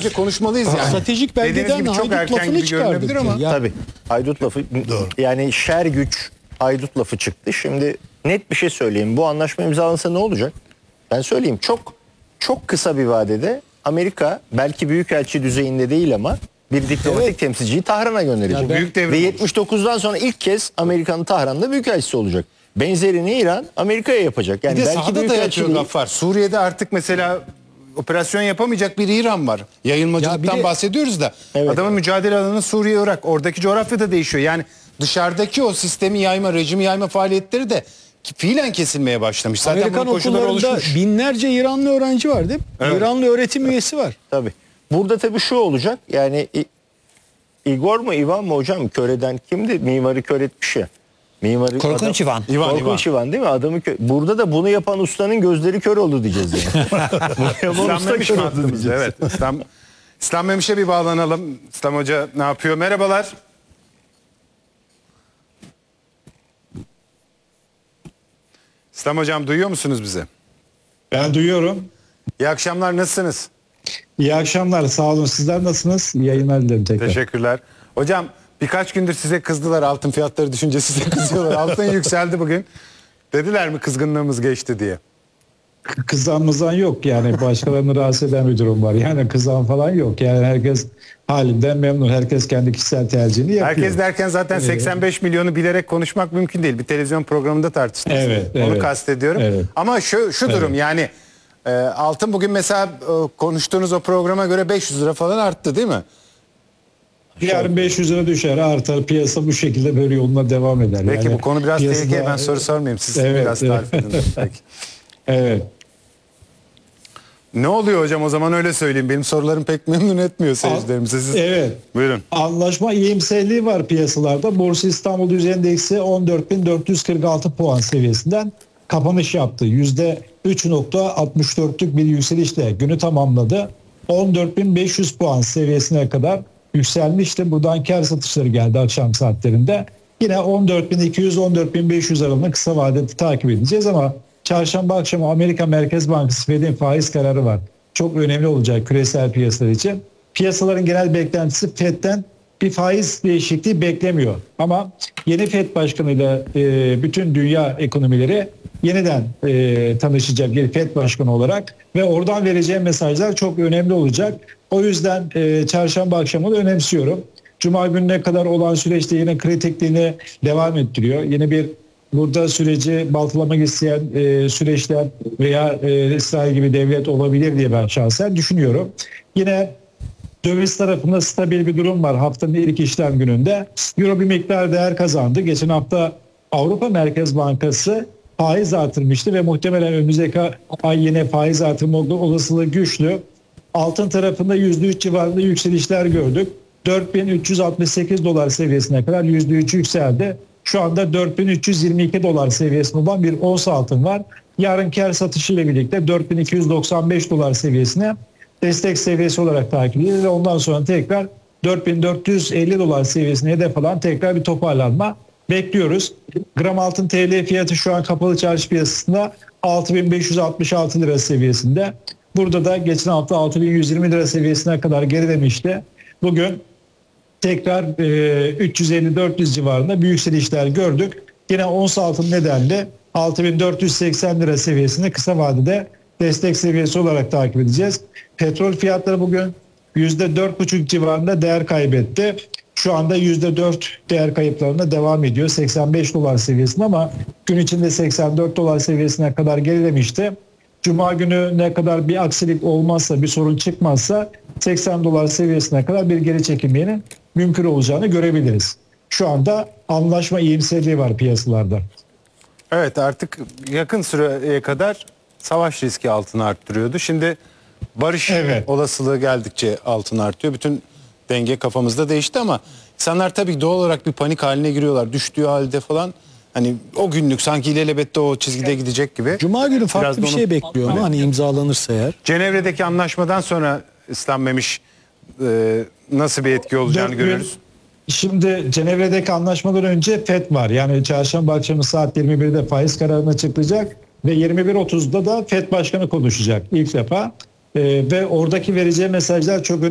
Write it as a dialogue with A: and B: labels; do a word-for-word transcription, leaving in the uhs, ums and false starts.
A: bence konuşmalıyız yani.
B: Stratejik belgeden
A: gibi çok
B: haydut
A: erken
B: lafını
A: gibi
B: çıkardık.
A: görünebilir ama.
B: Ya.
C: Tabii. Haydut lafı yani şer güç haydut lafı çıktı. Şimdi net bir şey söyleyeyim. Bu anlaşma imzalansa ne olacak? Ben söyleyeyim. Çok çok kısa bir vadede Amerika belki büyükelçi düzeyinde değil ama bir diplomatik
B: Evet.
C: temsilciyi Tahran'a gönderecek.
B: Ya ben-
A: Büyük devrim
C: Ve
A: olmuş.
C: yetmiş dokuzdan sonra ilk kez Amerika'nın Tahran'da büyükelçisi olacak. Benzerini İran Amerika'ya yapacak. Yani
A: Bir de
C: belki
A: sahada da
C: büyükelçi
A: yatıyor
C: değil.
A: Gaffar. Suriye'de artık mesela operasyon yapamayacak bir İran var. Yayılmacılıktan
B: Ya bir de-
A: bahsediyoruz da.
C: Evet.
A: Adamın mücadele alanı Suriye, Irak. Oradaki coğrafya da değişiyor. Yani dışarıdaki o sistemi yayma, rejimi yayma faaliyetleri de fiilen kesilmeye başlamış. Zaten
B: Amerikan
A: bunun koşulları
B: okullarında
A: oluşmuş.
B: binlerce İranlı öğrenci var değil mi?
A: Evet.
B: İranlı öğretim üyesi var.
C: Tabii. Burada tabii şu olacak. Yani İ- Igor mu Ivan mı hocam köreden kimdi? Mimarı kör etmiş ya. Mimarı
D: Korkunç
C: adam-
D: Ivan.
A: İvan,
C: Korkunç Ivan değil mi? Adamı kö- Burada da bunu yapan ustanın gözleri kör oldu diyeceğiz yani. Bunu yapan
A: İslam
C: usta
A: Memiş
C: kör
A: mi
C: oldu
A: attınız?
C: diyeceğiz.
A: Evet. İslam, İslam Memiş'e bir bağlanalım. İslam Hoca ne yapıyor? Merhabalar. İslam Hocam duyuyor musunuz bizi?
E: Ben duyuyorum.
A: İyi akşamlar, nasılsınız?
E: İyi akşamlar. Sağ olun. Sizler nasılsınız? İyi yayınlar dilerim tekrar.
A: Teşekkürler. Hocam birkaç gündür size kızdılar, altın fiyatları düşünce size kızıyorlar. Altın yükseldi bugün. Dediler mi kızgınlığımız geçti diye?
E: Kızanmızdan yok yani. Başkalarını rahatsız eden bir durum var. Yani kızan falan yok. Yani herkes halinden memnun. Herkes kendi kişisel tercihini yapıyor.
A: Herkes derken zaten seksen beş milyonu bilerek konuşmak mümkün değil. Bir televizyon programında tartıştık.
E: Evet,
A: Onu
E: evet.
A: kastediyorum.
E: Evet.
A: Ama şu şu durum yani e, altın bugün mesela e, konuştuğunuz o programa göre beş yüz lira falan arttı değil mi?
E: Yarın beş yüz lira düşer, artar. Piyasa bu şekilde böyle yoluna devam eder.
A: Peki
E: Yani
A: bu konu biraz
E: piyasada-
A: tehlikeli. Ben soru sormayayım. Siz
E: Evet,
A: biraz
E: evet.
A: tarif edin. Peki.
E: Evet.
A: Ne oluyor hocam o zaman öyle söyleyeyim. Benim sorularım pek memnun etmiyor seyircilerimizi. Siz...
E: Evet.
A: Buyurun.
E: Anlaşma iyimserliği var piyasalarda. Borsa İstanbul Yüz Endeksi on dört bin dört yüz kırk altı puan seviyesinden kapanış yaptı. yüzde üç nokta altmış dörtlük bir yükselişle günü tamamladı. on dört bin beş yüz puan seviyesine kadar yükselmişti. Buradan kar satışları geldi akşam saatlerinde. Yine on dört bin iki yüz on dört bin beş yüz aralığında kısa vadede takip edeceğiz ama çarşamba akşamı Amerika Merkez Bankası Fed'in faiz kararı var. Çok önemli olacak küresel piyasalar için. Piyasaların genel beklentisi Fed'den bir faiz değişikliği beklemiyor. Ama yeni Fed başkanıyla e, bütün dünya ekonomileri yeniden e, tanışacak bir Fed başkanı olarak ve oradan vereceği mesajlar çok önemli olacak. O yüzden e, çarşamba akşamı da önemsiyorum. Cuma gününe kadar olan süreçte yine kritikliğini devam ettiriyor. Yine bir burada süreci baltalamak isteyen e, süreçler veya e, İsrail gibi devlet olabilir diye ben şahsen düşünüyorum. Yine döviz tarafında stabil bir durum var haftanın ilk işlem gününde. Euro bir miktar değer kazandı. Geçen hafta Avrupa Merkez Bankası faiz artırmıştı ve muhtemelen önümüzdeki ay yine faiz artırma olasılığı güçlü. Altın tarafında yüzde üç civarında yükselişler gördük. dört bin üç yüz altmış sekiz dolar seviyesine kadar yüzde üç yükseldi. Şu anda dört bin üç yüz yirmi iki dolar seviyesinde olan bir ons altın var. Yarın kar satışı ile birlikte dört bin iki yüz doksan beş dolar seviyesine destek seviyesi olarak takip edilir ve ondan sonra tekrar dört bin dört yüz elli dolar seviyesine hedef alan tekrar bir toparlanma bekliyoruz. Gram altın T L fiyatı şu an kapalı çarşı piyasasında altı bin beş yüz altmış altı lira seviyesinde. Burada da geçen hafta altı bin yüz yirmi lira seviyesine kadar gerilemişti. Bugün tekrar e, üç yüz elli dört yüz civarında büyük yükselişler gördük. Yine ons altın nedenle altı bin dört yüz seksen lira seviyesinde kısa vadede destek seviyesi olarak takip edeceğiz. Petrol fiyatları bugün yüzde dört buçuk civarında değer kaybetti. Şu anda yüzde dört değer kayıplarına devam ediyor. seksen beş dolar seviyesinde ama gün içinde seksen dört dolar seviyesine kadar gerilemişti. Cuma günü ne kadar bir aksilik olmazsa, bir sorun çıkmazsa seksen dolar seviyesine kadar bir geri çekilmenin mümkün olacağını görebiliriz. Şu anda anlaşma iyimserliği var piyasalarda.
A: Evet, artık yakın süreye kadar savaş riski altını arttırıyordu. Şimdi barış
E: Evet.
A: olasılığı geldikçe altın artıyor. Bütün denge kafamızda değişti ama insanlar tabii doğal olarak bir panik haline giriyorlar. Düştüğü halde falan hani o günlük sanki ilelebette o çizgide gidecek gibi.
B: Cuma günü
A: Biraz
B: farklı
A: da
B: bir
A: onu-
B: şey bekliyor mu? Hani imzalanırsa eğer.
A: Cenevre'deki anlaşmadan sonra İslam Memiş e, nasıl bir etki olacağını
E: Dört gün-
A: görürüz.
E: Şimdi Cenevre'deki anlaşmadan önce Fed var. Yani çarşamba akşamı saat yirmi birde faiz kararını açıklayacak ve yirmi bir otuzda da Fed Başkanı konuşacak ilk defa. Ee, ve oradaki vereceği mesajlar çok